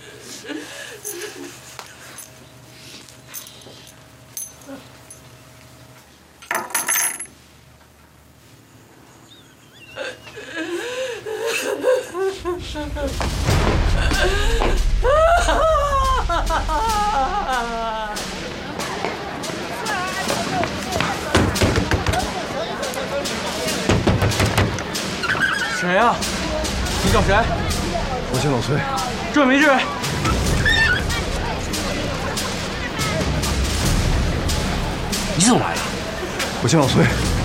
谁呀？你找谁？ 我姓老崔。 这没治。 你怎么来了？ 我姓老崔。